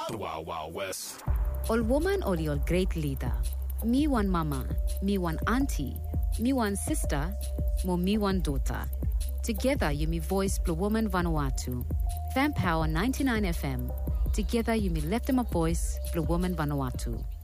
The Wild Wild West. All woman or your great leader. Me one mama, me one auntie, me one sister, mo me one daughter. Together you me voice Blue Woman Vanuatu. Fan Power 99 FM. Together you me left them a voice Blue Woman Vanuatu.